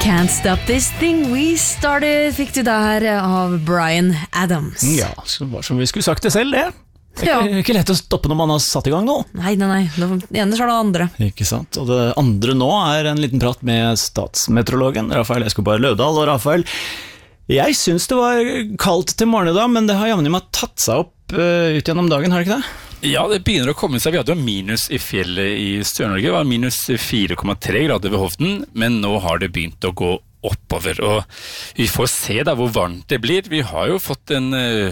Can't Stop This Thing We Started fikk du der av Bryan Adams. Ja, det var som vi skulle sagt det selv, det. Det Ja. er ikke lett å stoppe når man har satt i gang nå. Nei, det ene så er det andre. Ikke sant? Og det andre nå er en liten prat med statsmeteorologen Rafael Escobar Løvdahl. Og Rafael, jeg synes det var kaldt til morgen i dag, men det har jammen meg tatt seg opp ut gjennom dagen, har det ikke det? Ja, det begynner å komme seg. Vi hadde jo minus i fjellet i Sør-Norge. Det var minus 4,3 grader ved Hovden, men nå har det begynt å gå oppover. Og vi får se da hvor varmt det blir. Vi har jo fått en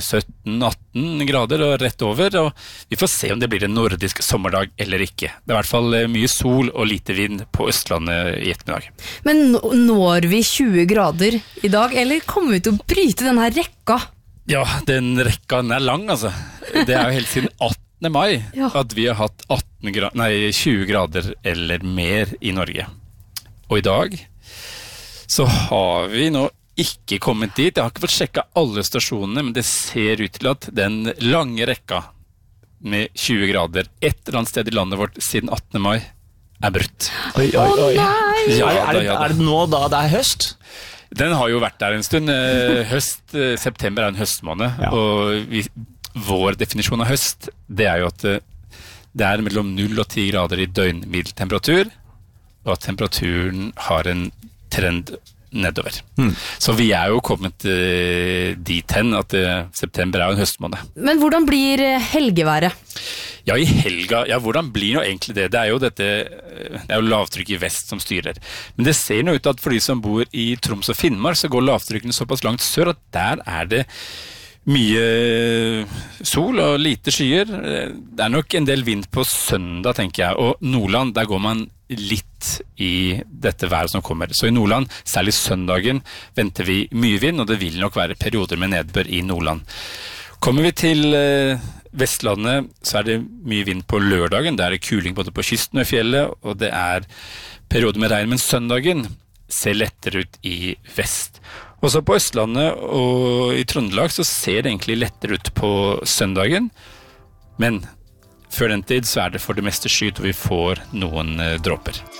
17-18 grader og rett over, og vi får se om det blir en nordisk sommerdag eller ikke. Det er i hvert fall mye sol og lite vind på Østlandet i ettermiddag. Men når vi 20 grader i dag, eller kommer vi til å bryte denne rekka? Ja, den rekka den er lang, altså. Det er jo helt siden 18. mai at vi har hatt 20 grader eller mer i Norge. Og i dag så har vi nå ikke kommet dit. Jeg har ikke fått sjekket alle stasjonene, men det ser ut til at den lange rekka med 20 grader et eller annet sted i landet vårt siden 18. mai er brutt. Oi. Nei! Ja, er det nå da det er høst? Den har jo vært der en stund. September er en høstmåned, og vår definisjon av høst, det er jo at det er mellom 0 og 10 grader i døgnmiddeltemperatur, og at temperaturen har en trend nedover. Så vi er jo kommet dit hen at september er en høstmåned. Men hvordan blir helgeværet? Ja, i helga, hvordan blir nå egentlig det? Det er jo lavtrykk i vest som styrer. Men det ser nå ut at for de som bor i Troms og Finnmark, så går lavtrykkene såpass langt sør at der er det mye sol og lite skyer. Det er nok en del vind på søndag, tenker jeg. Og Nordland, der går man litt i dette været som kommer. Så i Nordland, særlig søndagen, venter vi mye vind, og det vil nok være perioder med nedbør i Nordland. Kommer vi til Vestlandet, så er det mye vind på lørdagen. Det er kuling både på kysten og i fjellet, og det er perioder med regn. Men søndagen ser lettere ut i vest. Også på Østlandet og i Trøndelag så ser det egentlig lettere ut på søndagen. Men før den tid så er det for det meste skyet, og vi får noen dråper.